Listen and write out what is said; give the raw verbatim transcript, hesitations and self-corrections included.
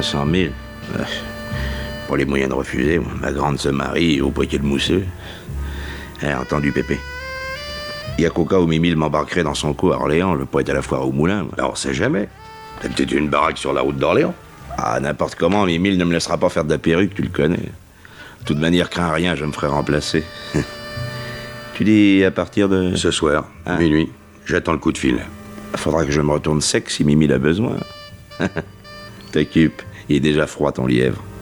cent mille. Euh, Pour les moyens de refuser, ma grande se marie au Poitiers le Mousseux. Eh, entendu, Pépé. Il y a qu'au cas où Mimile m'embarquerait dans son coup à Orléans, je veux pas être à la foire au moulin. Alors, on sait jamais. T'as peut-être une baraque sur la route d'Orléans. Ah, n'importe comment, Mimile ne me laissera pas faire de la perruque, tu le connais. De toute manière, crains rien, je me ferai remplacer. Tu dis à partir de... Ce soir, hein? Minuit, j'attends le coup de fil. Faudra que je me retourne sec si Mimile a besoin. T'occupe, il est déjà froid ton lièvre.